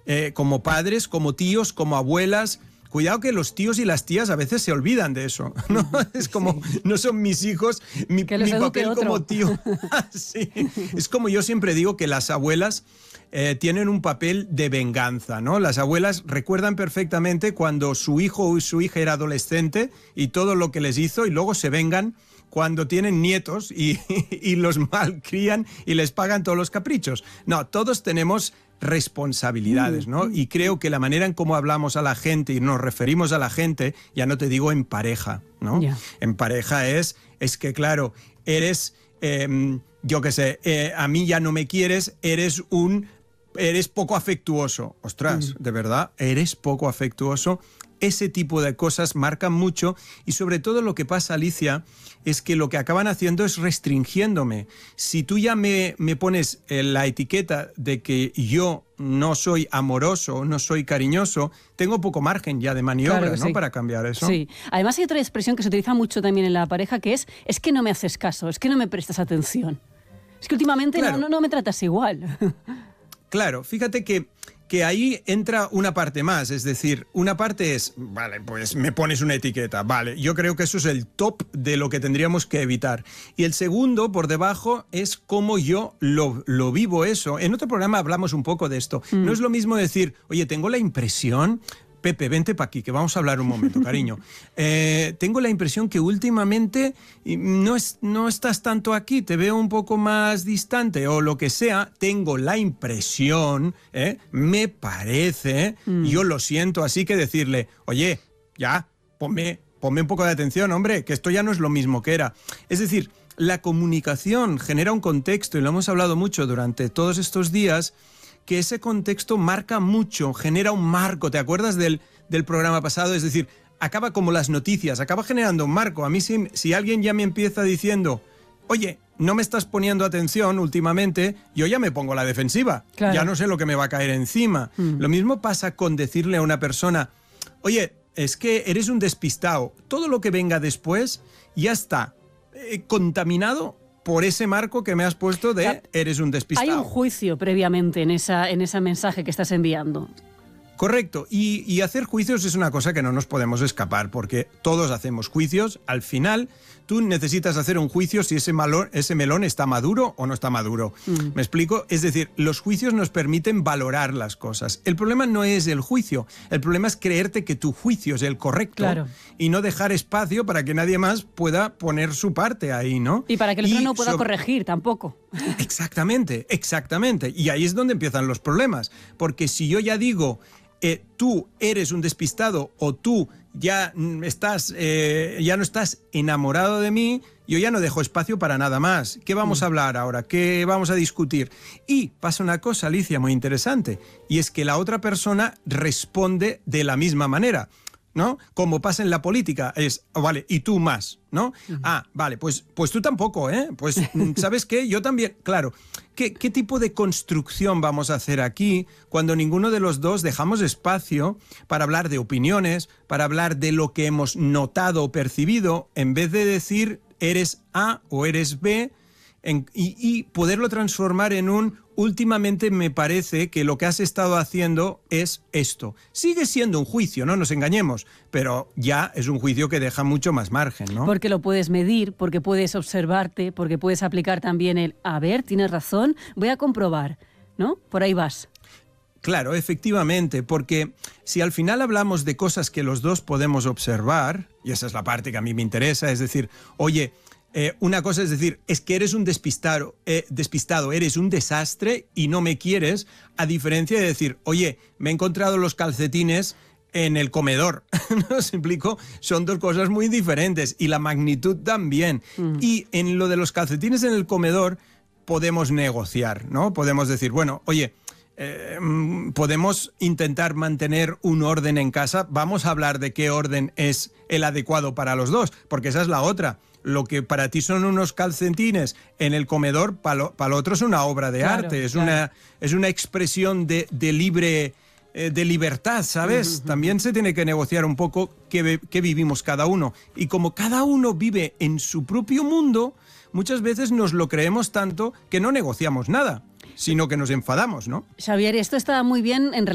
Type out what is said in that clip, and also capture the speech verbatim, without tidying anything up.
eh, como padres, como tíos, como abuelas. Cuidado que los tíos y las tías a veces se olvidan de eso, ¿no? Es como, no son mis hijos, mi, mi papel como tío. Sí. Es como yo siempre digo que las abuelas eh, tienen un papel de venganza, ¿no? Las abuelas recuerdan perfectamente cuando su hijo o su hija era adolescente y todo lo que les hizo, y luego se vengan cuando tienen nietos y, y los malcrían y les pagan todos los caprichos. No, todos tenemos responsabilidades, ¿no? Y creo que la manera en cómo hablamos a la gente y nos referimos a la gente, ya no te digo en pareja, ¿no? Yeah. En pareja es, es que claro, eres, eh, yo qué sé, eh, a mí ya no me quieres, eres un, eres poco afectuoso. Ostras, mm. de verdad, eres poco afectuoso. Ese tipo de cosas marcan mucho y sobre todo lo que pasa, Alicia, es que lo que acaban haciendo es restringiéndome. Si tú ya me, me pones la etiqueta de que yo no soy amoroso, no soy cariñoso, tengo poco margen ya de maniobra, claro, ¿no? Sí. Para cambiar eso. Sí. Además hay otra expresión que se utiliza mucho también en la pareja que es, es que no me haces caso, es que no me prestas atención. Es que últimamente claro. no, no, no me tratas igual. Claro, fíjate que que ahí entra una parte más, es decir, una parte es, vale, pues me pones una etiqueta, vale, yo creo que eso es el top de lo que tendríamos que evitar. Y el segundo, por debajo, es cómo yo lo, lo vivo eso. En otro programa hablamos un poco de esto. Mm. No es lo mismo decir, oye, tengo la impresión... Pepe, vente para aquí, que vamos a hablar un momento, cariño. Eh, tengo la impresión que últimamente no, es, no estás tanto aquí, te veo un poco más distante o lo que sea. Tengo la impresión, ¿eh? me parece, mm. yo lo siento, así que decirle, oye, ya, ponme, ponme un poco de atención, hombre, que esto ya no es lo mismo que era. Es decir, la comunicación genera un contexto, y lo hemos hablado mucho durante todos estos días, que ese contexto marca mucho, genera un marco. ¿Te acuerdas del, del programa pasado? Es decir, acaba como las noticias, acaba generando un marco. A mí si, si alguien ya me empieza diciendo, oye, no me estás poniendo atención últimamente, yo ya me pongo a la defensiva. Claro. Ya no sé lo que me va a caer encima. Mm. Lo mismo pasa con decirle a una persona, oye, es que eres un despistado. Todo lo que venga después ya está eh, contaminado por ese marco que me has puesto de, o sea, eres un despistado. Hay un juicio previamente en, esa, en ese mensaje que estás enviando. Correcto, y, y hacer juicios es una cosa que no nos podemos escapar, porque todos hacemos juicios. Al final, tú necesitas hacer un juicio si ese, malón, ese melón está maduro o no está maduro. Mm. ¿Me explico? Es decir, los juicios nos permiten valorar las cosas. El problema no es el juicio, el problema es creerte que tu juicio es el correcto, claro, y no dejar espacio para que nadie más pueda poner su parte ahí, ¿no? Y para que el otro no pueda so- corregir tampoco. Exactamente, exactamente. Y ahí es donde empiezan los problemas, porque si yo ya digo... Eh, tú eres un despistado o tú ya estás, eh, ya no estás enamorado de mí, yo ya no dejo espacio para nada más. ¿Qué vamos mm. a hablar ahora? ¿Qué vamos a discutir? Y pasa una cosa, Alicia, muy interesante, y es que la otra persona responde de la misma manera, ¿no? Como pasa en la política, es, oh, vale, y tú más, ¿no? Uh-huh. Ah, vale, pues, pues tú tampoco, ¿eh? Pues, ¿sabes qué? Yo también, claro. ¿Qué, ¿Qué tipo de construcción vamos a hacer aquí cuando ninguno de los dos dejamos espacio para hablar de opiniones, para hablar de lo que hemos notado o percibido, en vez de decir eres A o eres B, en, y, y poderlo transformar en un últimamente me parece que lo que has estado haciendo es esto? Sigue siendo un juicio, no nos engañemos, pero ya es un juicio que deja mucho más margen, ¿no? Porque lo puedes medir, porque puedes observarte, porque puedes aplicar también el, a ver, tienes razón, voy a comprobar, ¿no? Por ahí vas. Claro, efectivamente, porque si al final hablamos de cosas que los dos podemos observar, y esa es la parte que a mí me interesa, es decir, oye, Eh, una cosa es decir, es que eres un despistado, eh, despistado, eres un desastre y no me quieres, a diferencia de decir, oye, me he encontrado los calcetines en el comedor. ¿No se explico? Son dos cosas muy diferentes y la magnitud también. Mm. Y en lo de los calcetines en el comedor podemos negociar, ¿no? Podemos decir, bueno, oye, Eh, podemos intentar mantener un orden en casa. Vamos a hablar de qué orden es el adecuado para los dos, porque esa es la otra. Lo que para ti son unos calcetines en el comedor, para lo, para lo otro es una obra de claro, arte, es, claro. una, es una expresión de, de libre, eh, de libertad, ¿sabes? Uh-huh. También se tiene que negociar un poco qué, qué vivimos cada uno. Y como cada uno vive en su propio mundo, muchas veces nos lo creemos tanto que no negociamos nada, sino que nos enfadamos, ¿no? Xavier, esto está muy bien en relación